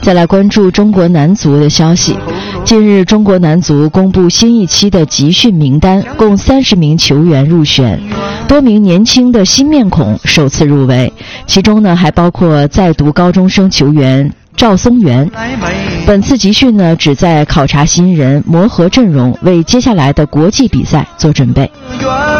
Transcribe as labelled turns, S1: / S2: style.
S1: 再来关注中国男足的消息。近日，中国男足公布新一期的集训名单，共30名球员入选，多名年轻的新面孔首次入围，其中呢还包括在读高中生球员赵松元。本次集训呢，旨在考察新人，磨合阵容，为接下来的国际比赛做准备。